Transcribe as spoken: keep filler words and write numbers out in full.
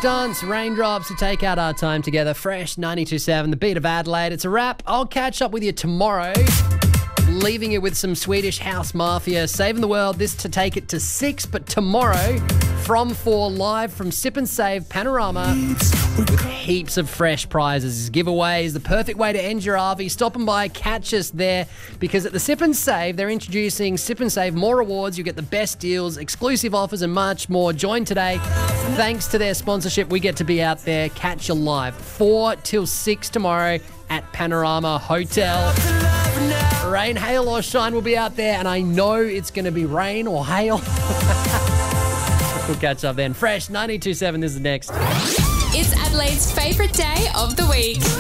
Stunts, Raindrops to take out our time together. Fresh ninety-two point seven, the beat of Adelaide. It's a wrap. I'll catch up with you tomorrow. Leaving it with some Swedish House Mafia. Saving the world, this to take it to six. But tomorrow, from four, live from Sip and Save Panorama with heaps of fresh prizes, giveaways, the perfect way to end your R V. Stop and by, catch us there, because at the Sip and Save, they're introducing Sip and Save more rewards. You get the best deals, exclusive offers, and much more. Join today. Thanks to their sponsorship, we get to be out there. Catch you live four till six tomorrow at Panorama Hotel. Rain, hail or shine, will be out there, and I know it's going to be rain or hail. We'll catch up then. Fresh ninety-two point seven, this is next. It's Adelaide's favourite day of the week.